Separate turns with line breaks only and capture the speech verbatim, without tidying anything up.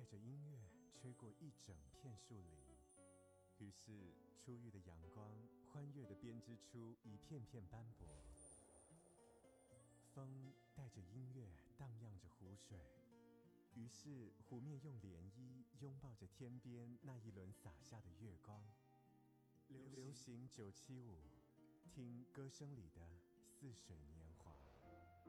着音乐吹过一整片树林，于是初遇的阳光欢悦地编织出一片片斑驳。风带着音乐荡漾着湖水，于是湖面用涟漪拥抱着天边那一轮洒下的月光。流行九七五，听歌声里的似水年。